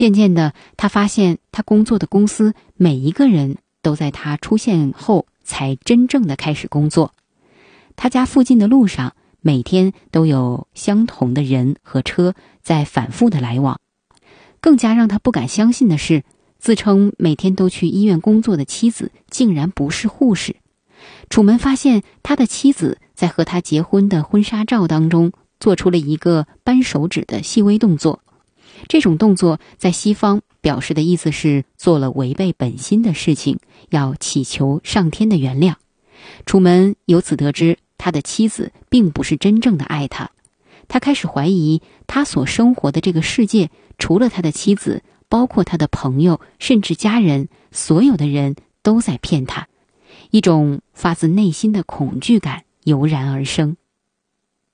渐渐的，他发现他工作的公司每一个人都在他出现后才真正的开始工作。他家附近的路上每天都有相同的人和车在反复的来往。更加让他不敢相信的是，自称每天都去医院工作的妻子竟然不是护士。楚门发现他的妻子在和他结婚的婚纱照当中做出了一个扳手指的细微动作。这种动作在西方表示的意思是做了违背本心的事情，要祈求上天的原谅。楚门由此得知，他的妻子并不是真正的爱他。他开始怀疑他所生活的这个世界，除了他的妻子，包括他的朋友，甚至家人，所有的人都在骗他。一种发自内心的恐惧感油然而生。